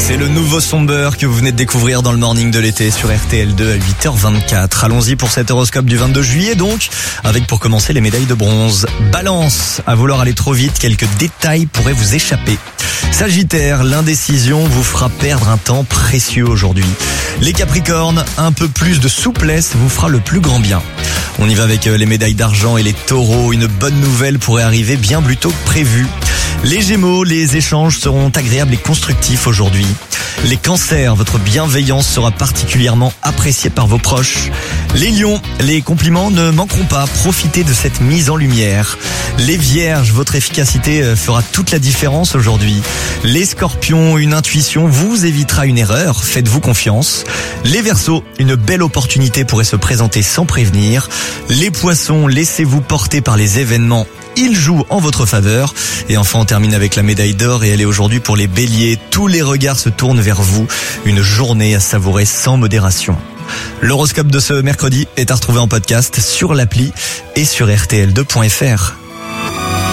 C'est le nouveau Somber que vous venez de découvrir dans le morning de l'été sur RTL2 à 8h24. Allons-y pour cet horoscope du 22 juillet donc, avec pour commencer les médailles de bronze. Balance, à vouloir aller trop vite, quelques détails pourraient vous échapper. Sagittaire, l'indécision vous fera perdre un temps précieux aujourd'hui. Les Capricornes, un peu plus de souplesse vous fera le plus grand bien. On y va avec les médailles d'argent et les taureaux. Une bonne nouvelle pourrait arriver bien plus tôt que prévu. Les Gémeaux, les échanges seront agréables et constructifs aujourd'hui. Les Cancers, votre bienveillance sera particulièrement appréciée par vos proches. Les Lions, les compliments ne manqueront pas, profitez de cette mise en lumière. Les Vierges, votre efficacité fera toute la différence aujourd'hui. Les Scorpions, une intuition vous évitera une erreur, faites-vous confiance. Les Verseaux, une belle opportunité pourrait se présenter sans prévenir. Les Poissons, laissez-vous porter par les événements. Il joue en votre faveur. Et enfin, on termine avec la médaille d'or et elle est aujourd'hui pour les Béliers. Tous les regards se tournent vers vous. Une journée à savourer sans modération. L'horoscope de ce mercredi est à retrouver en podcast sur l'appli et sur rtl2.fr.